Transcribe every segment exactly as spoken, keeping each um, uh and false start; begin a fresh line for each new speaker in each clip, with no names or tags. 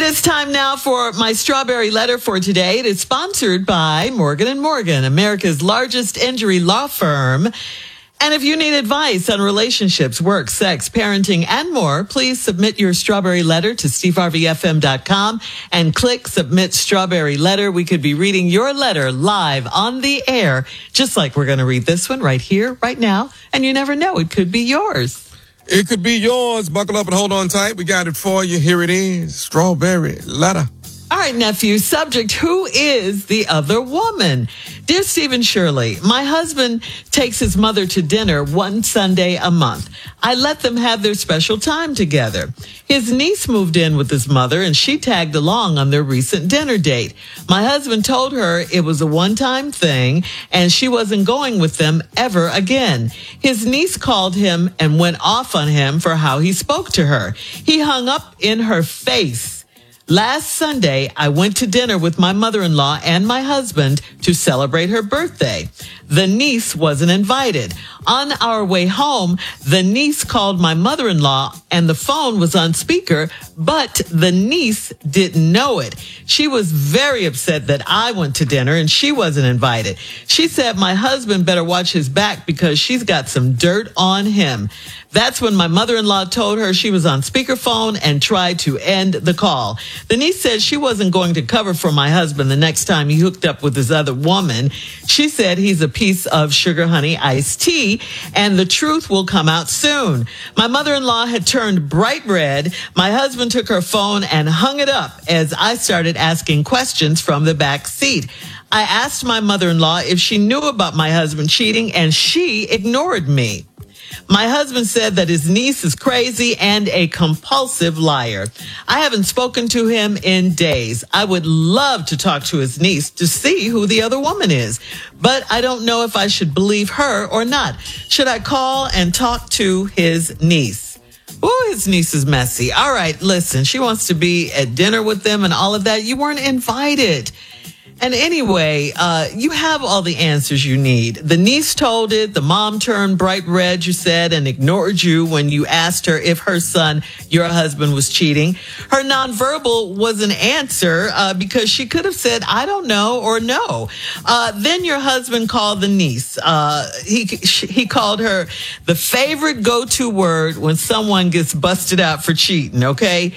is time now for my strawberry letter for today. It is sponsored by Morgan and Morgan, America's largest injury law firm. And if you need advice on relationships, work, sex, parenting, and more, please submit your strawberry letter to steve harvey f m dot com and click Submit Strawberry Letter. We could be reading your letter live on the air, just like we're going to read this one right here, right now. And you never know, it could be yours.
It could be yours. Buckle up and hold on tight. We got it for you. Here it is. Strawberry letter.
All right, nephew. Subject, who is the other woman? Dear Stephen Shirley, my husband takes his mother to dinner one Sunday a month. I let them have their special time together. His niece moved in with his mother and she tagged along on their recent dinner date. My husband told her it was a one-time thing and she wasn't going with them ever again. His niece called him and went off on him for how he spoke to her. He hung up in her face. Last Sunday, I went to dinner with my mother-in-law and my husband to celebrate her birthday. The niece wasn't invited. On our way home, the niece called my mother-in-law and the phone was on speaker, but the niece didn't know it. She was very upset that I went to dinner and she wasn't invited. She said my husband better watch his back because she's got some dirt on him. That's when my mother-in-law told her she was on speakerphone and tried to end the call. The niece said she wasn't going to cover for my husband the next time he hooked up with this other woman. She said he's a piece of sugar honey iced tea and the truth will come out soon. My mother-in-law had turned bright red. My husband took her phone and hung it up as I started asking questions from the back seat. I asked my mother-in-law if she knew about my husband cheating and she ignored me. My husband said that his niece is crazy and a compulsive liar. I haven't spoken to him in days. I would love to talk to his niece to see who the other woman is, but I don't know if I should believe her or not. Should I call and talk to his niece? Oh, his niece is messy. All right, listen, she wants to be at dinner with them and all of that. You weren't invited. And anyway, uh, you have all the answers you need. The niece told it. The mom turned bright red, you said, and ignored you when you asked her if her son, your husband, was cheating. Her nonverbal was an answer uh, because she could have said, I don't know, or no. Uh, then your husband called the niece. Uh, he, he called her the favorite go-to word when someone gets busted out for cheating, okay?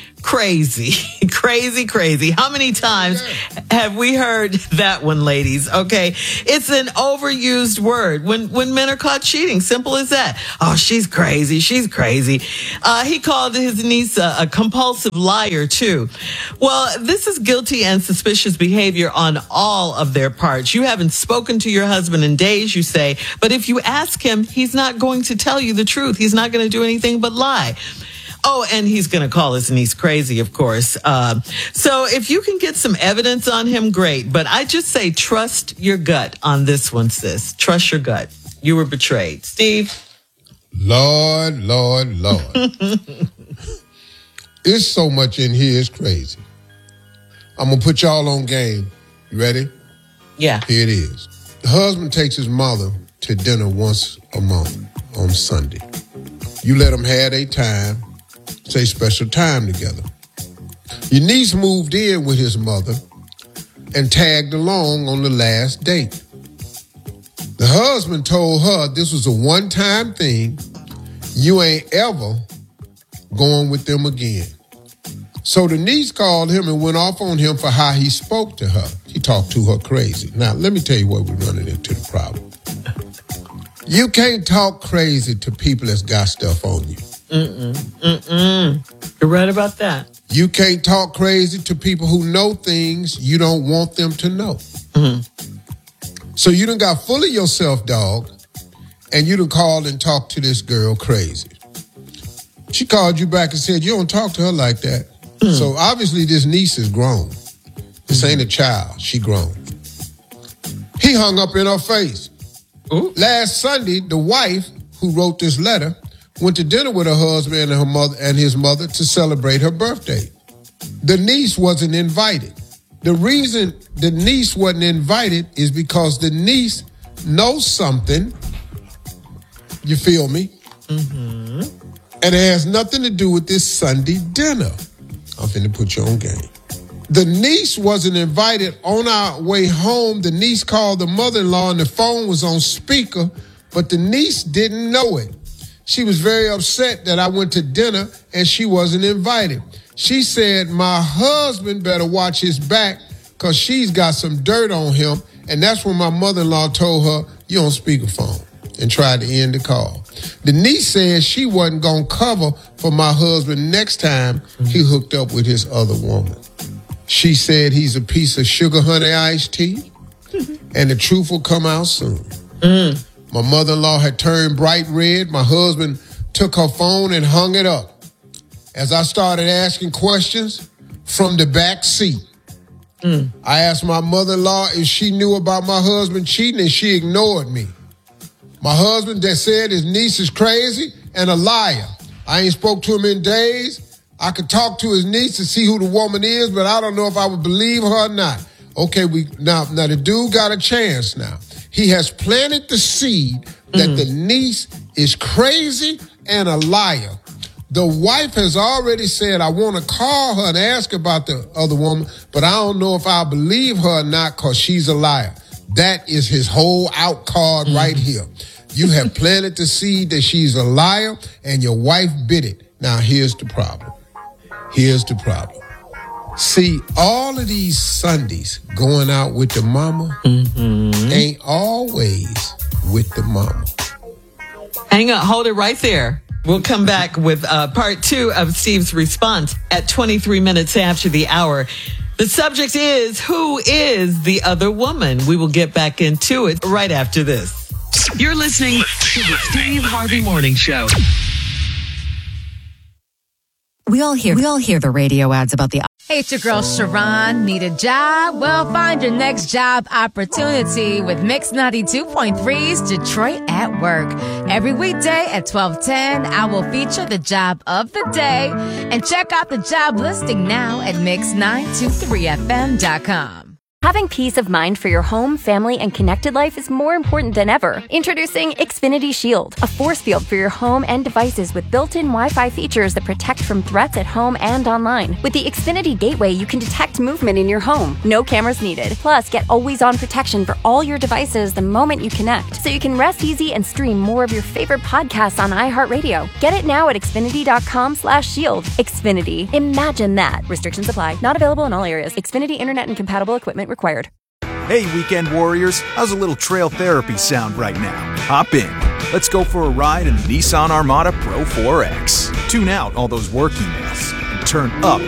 Crazy, crazy, crazy. How many times have we heard that one, ladies? Okay. It's an overused word when, when men are caught cheating. Simple as that. Oh, she's crazy. She's crazy. Uh, he called his niece a, a compulsive liar too. Well, this is guilty and suspicious behavior on all of their parts. You haven't spoken to your husband in days, you say, but if you ask him, he's not going to tell you the truth. He's not going to do anything but lie. Oh, and he's going to call his niece crazy, of course. Uh, so if you can get some evidence on him, great. But I just say trust your gut on this one, sis. Trust your gut. You were betrayed. Steve?
Lord, Lord, Lord. It's so much in here, it's crazy. I'm going to put y'all on game. You ready?
Yeah.
Here it is. The husband takes his mother to dinner once a month on Sunday. You let them have their time. Say special time together. Your niece moved in with his mother and tagged along on the last date. The husband told her this was a one-time thing. You ain't ever going with them again. So the niece called him and went off on him for how he spoke to her. He talked to her crazy. Now, let me tell you what we're running into the problem. You can't talk crazy to people that's got stuff on you.
Mm-mm. Mm-mm. You're right about that.
You can't talk crazy to people who know things you don't want them to know. Mm-hmm. So you done got full of yourself, dog, and you done called and talked to this girl crazy. She called you back and said, you don't talk to her like that. Mm. So obviously this niece is grown. This mm-hmm. ain't a child. She grown. He hung up in her face. Ooh. Last Sunday, the wife who wrote this letter went to dinner with her husband and her mother and his mother to celebrate her birthday. The niece wasn't invited. The reason the niece wasn't invited is because the niece knows something. You feel me? Mm-hmm. And it has nothing to do with this Sunday dinner. I'm finna put you on game. The niece wasn't invited. On our way home, the niece called the mother-in-law and the phone was on speaker, but the niece didn't know it. She was very upset that I went to dinner and she wasn't invited. She said my husband better watch his back because she's got some dirt on him. And that's when my mother-in-law told her, you on speakerphone, and tried to end the call. The niece said she wasn't going to cover for my husband next time he hooked up with his other woman. She said he's a piece of sugar honey iced tea, and the truth will come out soon. Mm. My mother-in-law had turned bright red. My husband took her phone and hung it up. As I started asking questions from the back seat, mm. I asked my mother-in-law if she knew about my husband cheating, and she ignored me. My husband that said his niece is crazy and a liar. I ain't spoke to him in days. I could talk to his niece to see who the woman is, but I don't know if I would believe her or not. Okay, we now, now the dude got a chance now. He has planted the seed that mm. the niece is crazy and a liar. The wife has already said, I want to call her and ask about the other woman, but I don't know if I believe her or not because she's a liar. That is his whole out card mm. right here. You have planted the seed that she's a liar and your wife bit it. Now, here's the problem. Here's the problem. See, all of these Sundays going out with the mama mm-hmm. ain't always with the mama.
Hang on, hold it right there. We'll come back with uh, part two of Steve's response at twenty-three minutes after the hour. The subject is, who is the other woman? We will get back into it right after this.
You're listening to the Steve Harvey Morning Show.
We all hear, we all hear the radio ads about the...
Hey, it's your girl, Sharon. Need a job? Well, find your next job opportunity with Mix ninety-two point three's Detroit at Work. Every weekday at twelve ten, I will feature the job of the day. And check out the job listing now at mix nine two three f m dot com.
Having peace of mind for your home, family, and connected life is more important than ever. Introducing Xfinity Shield, a force field for your home and devices with built-in Wi-Fi features that protect from threats at home and online. With the Xfinity Gateway, you can detect movement in your home. No cameras needed. Plus, get always-on protection for all your devices the moment you connect, so you can rest easy and stream more of your favorite podcasts on iHeartRadio. Get it now at Xfinity.com slash shield. Xfinity. Imagine that. Restrictions apply. Not available in all areas. Xfinity Internet and compatible equipment required.
Hey, weekend warriors, how's a little trail therapy sound right now? Hop in. Let's go for a ride in the Nissan Armada Pro four X. Tune out all those work emails and turn up